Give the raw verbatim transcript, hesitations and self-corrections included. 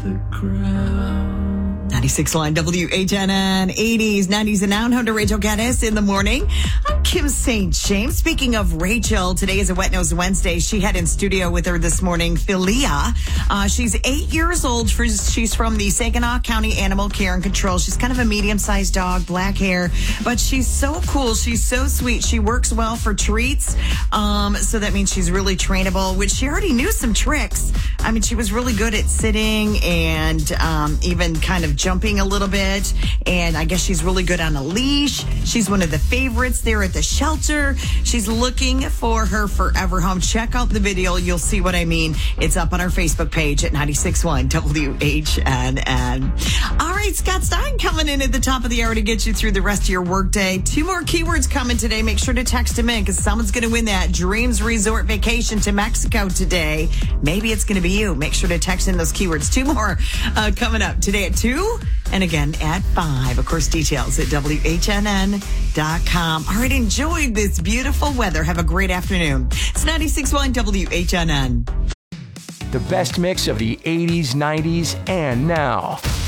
the ground. ninety-six point one W H N N, eighties, nineties, and now home to Rachel Geddes in the morning. I'm Kim Saint James. Speaking of Rachel, today is a Wet Nose Wednesday. She had in studio with her this morning, Philia. Uh, she's eight years old. She's from the Saginaw County Animal Care and Control. She's kind of a medium-sized dog, black hair, but she's so cool. She's so sweet. She works well for treats. Um, so that means she's really trainable, which she already knew some tricks. I mean, she was really good at sitting and um, even kind of jumping a little bit. And I guess she's really good on a leash. She's one of the favorites there at the shelter. She's looking for her forever home. Check out the video. You'll see what I mean. It's up on our Facebook page at ninety-six point one W H N N. All right, Scott Stein coming in at the top of the hour to get you through the rest of your workday. Two more keywords coming today. Make sure to text them in because someone's going to win that Dreams Resort vacation to Mexico today. Maybe it's going to be you. Make sure to text in those keywords. Two more uh, coming up today at two and again at five. Of course, details at W H N N dot com. All right, enjoy this beautiful weather. Have a great afternoon. It's ninety-six point one W H N N. The best mix of the eighties, nineties, and now.